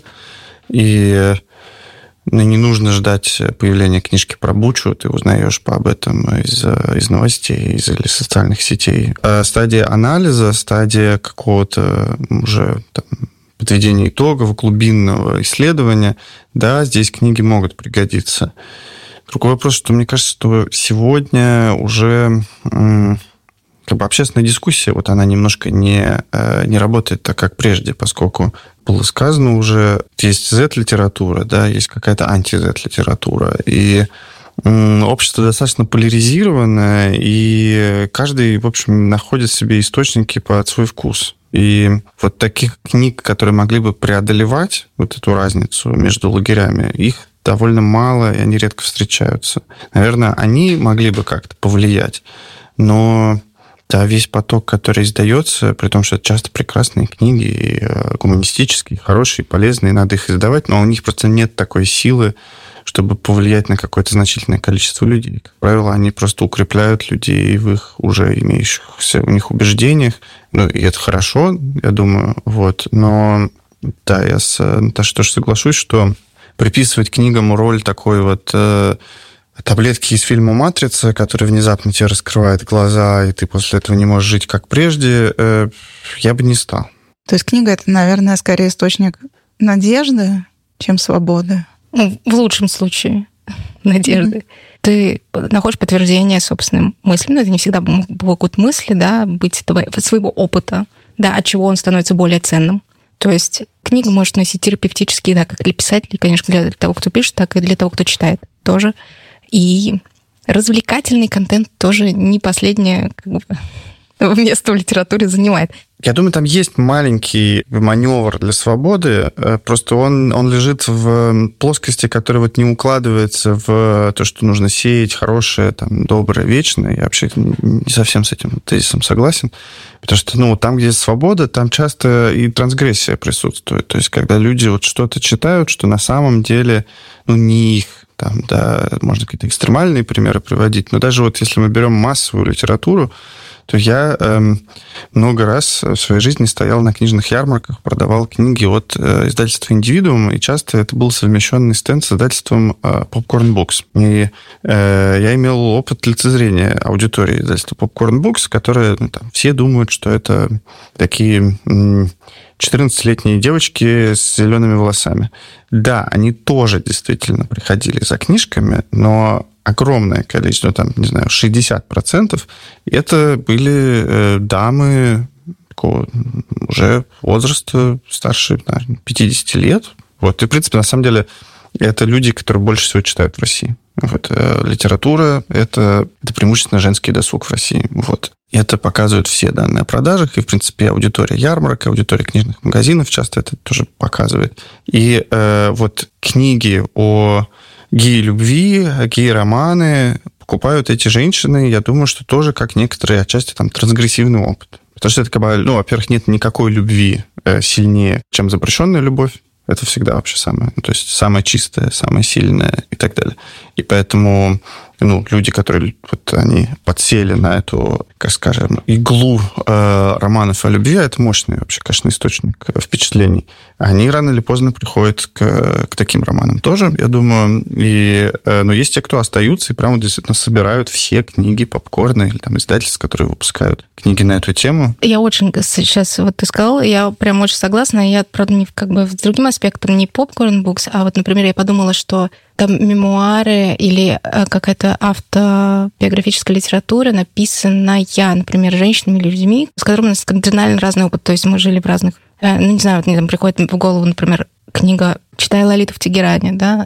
И ну, не нужно ждать появления книжки про Бучу, ты узнаешь об этом из, из новостей, из или социальных сетей. А стадия анализа, стадия какого-то уже там, подведения итогов, глубинного исследования, да, здесь книги могут пригодиться. Другой вопрос, что мне кажется, что сегодня уже как бы общественная дискуссия, вот она немножко не, не работает так, как прежде, поскольку было сказано уже, есть зет-литература, да, есть какая-то анти-зет-литература, и общество достаточно поляризированное, и каждый, в общем, находит себе источники под свой вкус. И вот таких книг, которые могли бы преодолевать вот эту разницу между лагерями, их довольно мало, и они редко встречаются. Наверное, они могли бы как-то повлиять, но да, весь поток, который издается, при том, что это часто прекрасные книги, и гуманистические, хорошие, полезные, надо их издавать, но у них просто нет такой силы, чтобы повлиять на какое-то значительное количество людей. Как правило, они просто укрепляют людей в их уже имеющихся у них убеждениях. Ну, и это хорошо, я думаю, вот. Но да, я с Наташей тоже соглашусь, что приписывать книгам роль такой вот э, таблетки из фильма «Матрица», которые внезапно тебе раскрывают глаза, и ты после этого не можешь жить как прежде, э, я бы не стал. То есть книга — это, наверное, скорее источник надежды, чем свободы. Ну, в лучшем случае надежды. Mm-hmm. Ты находишь подтверждение собственным мыслям, но это не всегда могут мысли, да, быть своего опыта, да, от чего он становится более ценным. То есть книга может носить терапевтические, да, как для писателей, конечно, для того, кто пишет, так и для того, кто читает тоже. И развлекательный контент тоже не последнее как бы место в литературе занимает. Я думаю, там есть маленький маневр для свободы, просто он, он лежит в плоскости, которая вот не укладывается в то, что нужно сеять хорошее, там, доброе, вечное. Я вообще не совсем с этим тезисом согласен, потому что ну, там, где есть свобода, там часто и трансгрессия присутствует. То есть, когда люди вот что-то читают, что на самом деле ну, не их, там, да, можно какие-то экстремальные примеры приводить, но даже вот если мы берем массовую литературу, то я э, много раз в своей жизни стоял на книжных ярмарках, продавал книги от э, издательства «Индивидуум», и часто это был совмещенный стенд с издательством э, Popcorn Books. И э, я имел опыт лицезрения аудитории издательства Popcorn Books, которые ну, там, все думают, что это такие четырнадцатилетние девочки с зелеными волосами. Да, они тоже действительно приходили за книжками, но огромное количество, там, не знаю, шестьдесят процентов, это были э, дамы такого уже возраста старше, наверное, пятьдесят лет. Вот. И, в принципе, на самом деле, это люди, которые больше всего читают в России. Вот. Литература – это, это преимущественно женский досуг в России. Вот. И это показывают все данные о продажах, и, в принципе, аудитория ярмарок, аудитория книжных магазинов часто это тоже показывает. И э, вот книги о гей-любви, гей-романы покупают эти женщины, я думаю, что тоже как некоторые отчасти там трансгрессивный опыт. Потому что это, как бы, ну, во-первых, нет никакой любви сильнее, чем запрещенная любовь. Это всегда вообще самое, ну, то есть самое чистое, самое сильное и так далее. И поэтому ну, люди, которые вот, они подсели на эту, как скажем, иглу э, романов о любви, это мощный вообще, конечно, источник впечатлений. Они рано или поздно приходят к, к таким романам тоже, я думаю. И, э, но есть те, кто остаются и прямо действительно собирают все книги Попкорна или там издательств, которые выпускают книги на эту тему. Я очень сейчас, вот ты сказала, я прям очень согласна. Я, правда, не, как бы с другим аспектом, не Popcorn Books, а вот, например, я подумала, что там мемуары или какая-то автобиографическая литература, написанная, например, женщинами или людьми, с которыми у нас кардинально разный опыт. То есть мы жили в разных... Ну, не знаю, вот мне там приходит в голову, например, книга «Читай Лолиту в Тегеране», да,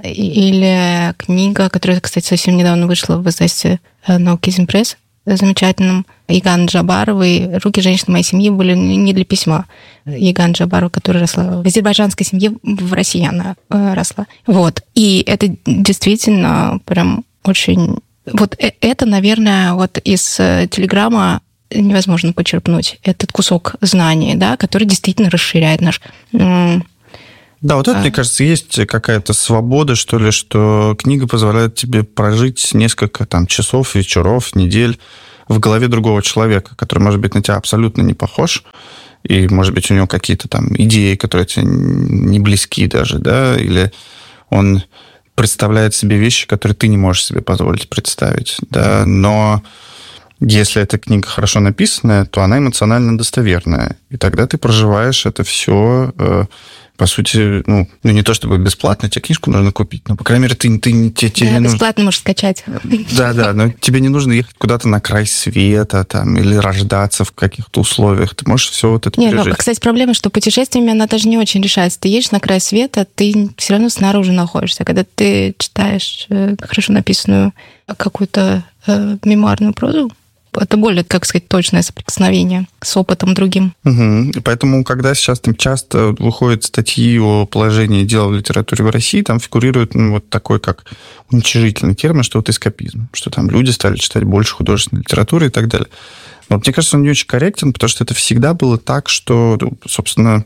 или книга, которая, кстати, совсем недавно вышла в издательстве «Наукизм Пресс», замечательным, Яган Джабаровой. «Руки женщины моей семьи» были не для письма. Яган Джабарова, которая росла в азербайджанской семье, в России она росла. Вот. И это действительно прям очень... Вот это, наверное, вот из Телеграма невозможно почерпнуть этот кусок знаний, да, который действительно расширяет наш Да, вот это, а... мне кажется, есть какая-то свобода, что ли, что книга позволяет тебе прожить несколько там часов, вечеров, недель в голове другого человека, который, может быть, на тебя абсолютно не похож, и, может быть, у него какие-то там идеи, которые тебе не близки даже, да, или он представляет себе вещи, которые ты не можешь себе позволить представить, да, но если эта книга хорошо написанная, то она эмоционально достоверная, и тогда ты проживаешь это все, по сути, ну, ну не то чтобы бесплатно, тебе книжку нужно купить, но, по крайней мере, ты, ты, тебе, тебе да, не бесплатно нужно... можешь скачать. Да-да, но тебе не нужно ехать куда-то на край света там, или рождаться в каких-то условиях. Ты можешь все вот это не, пережить. Ну, кстати, проблема, что путешествиями она даже не очень решается. Ты едешь на край света, ты все равно снаружи находишься. Когда ты читаешь хорошо написанную какую-то э, мемуарную прозу, это более, как сказать, точное соприкосновение с опытом другим. Угу. И поэтому, когда сейчас там часто выходят статьи о положении дел в литературе в России, там фигурирует ну, вот такой, как уничижительный термин, что вот эскапизм, что там люди стали читать больше художественной литературы и так далее. Но вот, мне кажется, он не очень корректен, потому что это всегда было так, что, собственно,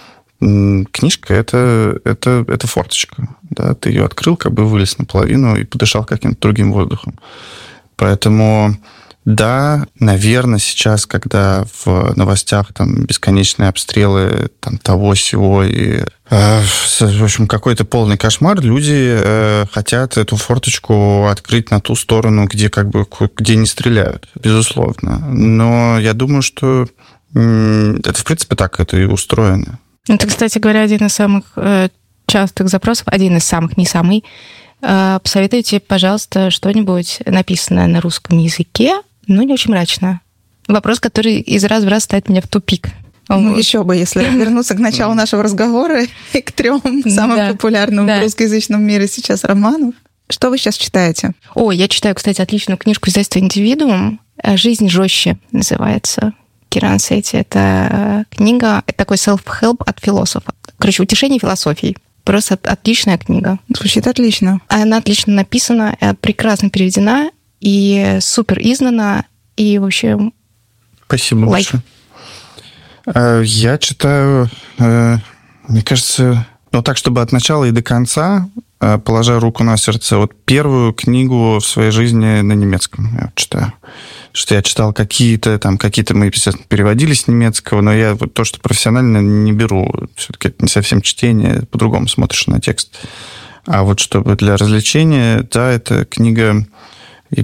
книжка это, – это, это форточка. Да? Ты ее открыл, как бы вылез наполовину и подышал каким-то другим воздухом. Поэтому... Да, наверное, сейчас, когда в новостях там бесконечные обстрелы там, того-сего и, э, в общем, какой-то полный кошмар, люди э, хотят эту форточку открыть на ту сторону, где как бы где не стреляют, безусловно. Но я думаю, что э, это, в принципе, так это и устроено. Это, кстати говоря, один из самых э, частых запросов, один из самых, не самый. Э, посоветуйте, пожалуйста, что-нибудь написанное на русском языке, но не очень мрачно. Вопрос, который из раза в раз ставит меня в тупик. Ну, вот. Еще бы, если вернуться к началу нашего разговора и к трем самым да, популярным да. в русскоязычном мире сейчас романам. Что вы сейчас читаете? О, я читаю, кстати, отличную книжку издательства «Индивидуум». «Жизнь жестче» называется. Киран Сети. Это книга, это такой self-help от философа. Короче, утешение философии. Просто отличная книга. Звучит отлично. Она отлично написана, прекрасно переведена, и супер издана, и вообще... Спасибо лайк. большое. Я читаю, мне кажется, ну так, чтобы от начала и до конца, положа руку на сердце, вот первую книгу в своей жизни на немецком я читаю. Что я читал какие-то, там, какие-то мы, естественно, переводили с немецкого, но я вот то, что профессионально не беру. Все-таки это не совсем чтение, по-другому смотришь на текст. А вот чтобы для развлечения, да, это книга... и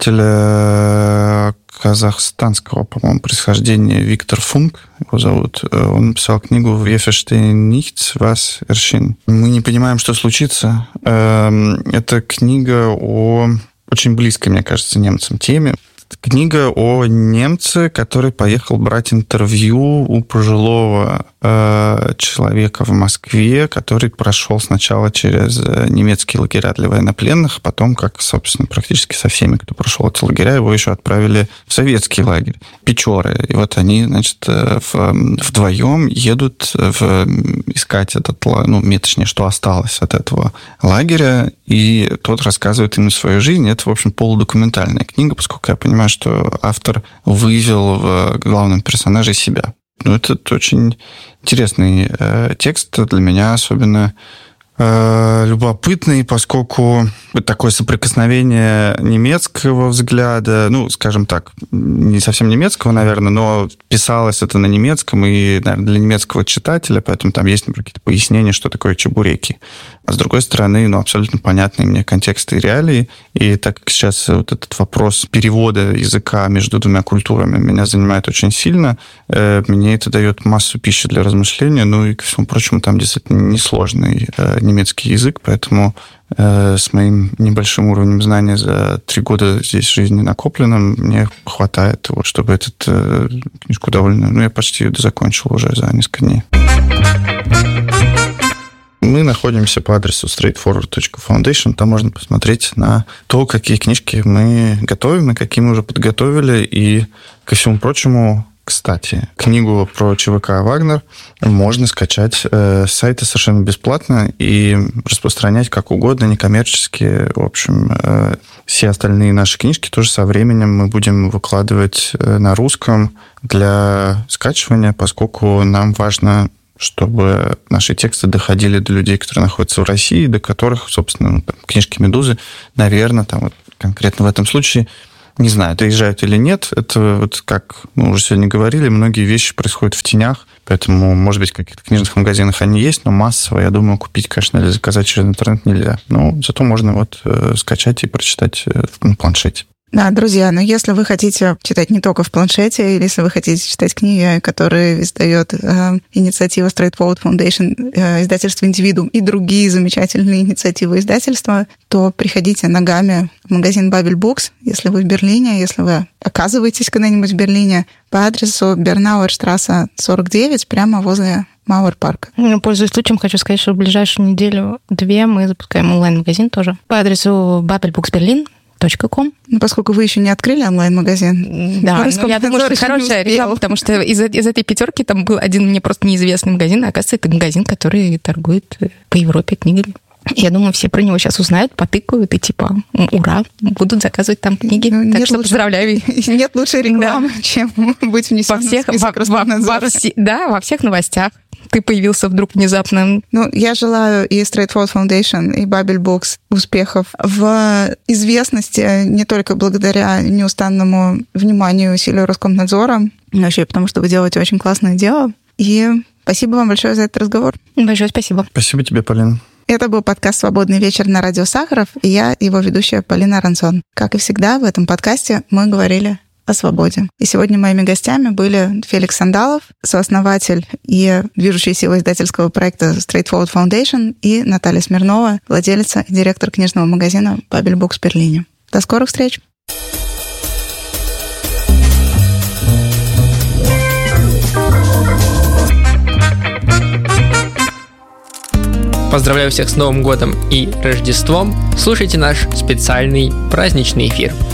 писателя казахстанского, по-моему, происхождения Виктор Функ, его зовут. Он написал книгу «Wir verstehen nichts, was erschien». Мы не понимаем, что случится. Это книга о очень близкой, мне кажется, немцам теме. Книга о немце, который поехал брать интервью у пожилого э, человека в Москве, который прошел сначала через немецкие лагеря для военнопленных, а потом, как, собственно, практически со всеми, кто прошел эти лагеря, его еще отправили в советский лагерь, Печоры. И вот они, значит, в, вдвоем едут в, искать этот, ну, точнее, что осталось от этого лагеря, и тот рассказывает им свою жизнь. Это, в общем, полудокументальная книга, поскольку я понимаю, что автор вывел в главном персонаже себя. Ну, это очень интересный э, текст, для меня особенно э, любопытный, поскольку такое соприкосновение немецкого взгляда, ну, скажем так, не совсем немецкого, наверное, но писалось это на немецком и, наверное, для немецкого читателя, поэтому там есть, например, какие-то пояснения, что такое чебуреки. А с другой стороны, ну, абсолютно понятные мне контексты и реалии. И так как сейчас вот этот вопрос перевода языка между двумя культурами меня занимает очень сильно, э, мне это дает массу пищи для размышления. Ну и, ко всему прочему, там действительно несложный э, немецкий язык, поэтому э, с моим небольшим уровнем знания за три года здесь жизни накопленным мне хватает, вот, чтобы эту э, книжку довольно... Ну, я почти ее закончил уже за несколько дней. Мы находимся по адресу straightforward точка foundation. Там можно посмотреть на то, какие книжки мы готовим и какие мы уже подготовили. И, ко всему прочему, кстати, книгу про ЧВК «Вагнер» можно скачать с сайта совершенно бесплатно и распространять как угодно, некоммерчески. В общем, все остальные наши книжки тоже со временем мы будем выкладывать на русском для скачивания, поскольку нам важно, чтобы наши тексты доходили до людей, которые находятся в России, до которых, собственно, там, книжки «Медузы», наверное, там вот конкретно в этом случае, не знаю, доезжают или нет. Это вот, как мы уже сегодня говорили, многие вещи происходят в тенях, поэтому, может быть, в каких-то книжных магазинах они есть, но массово, я думаю, купить, конечно, или заказать через интернет нельзя. Но зато можно вот э, скачать и прочитать э, на планшете. Да, друзья, но если вы хотите читать не только в планшете, или если вы хотите читать книги, которые издает э, инициатива Straightforward Foundation, э, издательство «Индивидуум» и другие замечательные инициативы издательства, то приходите ногами в магазин Babel Books, если вы в Берлине, если вы оказываетесь когда-нибудь в Берлине, по адресу Бернауэрштрассе сорок девять, прямо возле Мауэр-парка. Пользуясь случаем, хочу сказать, что в ближайшую неделю-две мы запускаем онлайн-магазин тоже по адресу Babel Books Berlin. Ну, поскольку вы еще не открыли онлайн-магазин. Да, ну, я думаю, что это хорошая реклама, потому что из, из этой пятерки там был один мне просто неизвестный магазин, а оказывается, это магазин, который торгует по Европе книгами. Я думаю, все про него сейчас узнают, потыкают и типа, ура, будут заказывать там книги. Ну, так что лучше, поздравляю. Нет лучшей рекламы, да. чем быть внесенным во всех, в список Роскомнадзора. Во, во все, да, во всех новостях. Ты появился вдруг внезапно. Ну, я желаю и Straightforward Foundation, и Babel Books успехов в известности не только благодаря неустанному вниманию и усилию Роскомнадзора, но еще и потому, что вы делаете очень классное дело. И спасибо вам большое за этот разговор. Большое спасибо. Спасибо тебе, Полина. Это был подкаст «Свободный вечер» на радио Сахаров, и я, его ведущая Полина Арансон. Как и всегда, в этом подкасте мы говорили о свободе. И сегодня моими гостями были Феликс Сандалов, сооснователь и движущая сила издательского проекта Straightforward Foundation, и Наталья Смирнова, владелица и директор книжного магазина Babel Books в Берлине. До скорых встреч! Поздравляю всех с Новым годом и Рождеством! Слушайте наш специальный праздничный эфир.